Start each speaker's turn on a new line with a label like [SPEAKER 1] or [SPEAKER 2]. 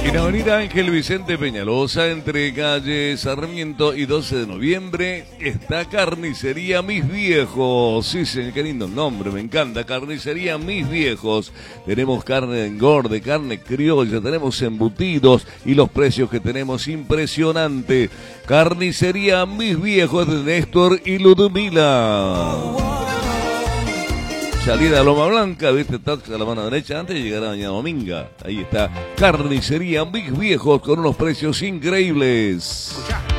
[SPEAKER 1] En Avenida Ángel Vicente Peñalosa, entre calle Sarmiento y 12 de noviembre, está Carnicería Mis Viejos. Sí, señor, qué lindo nombre, me encanta. Carnicería Mis Viejos. Tenemos carne de engorde, carne criolla, tenemos embutidos y los precios que tenemos impresionante. Carnicería Mis Viejos de Néstor y Ludmila. Salida a Loma Blanca, viste, taxi a la mano derecha antes de llegar a Doña Dominga. Ahí está, Carnicería Mis Viejos con unos precios increíbles.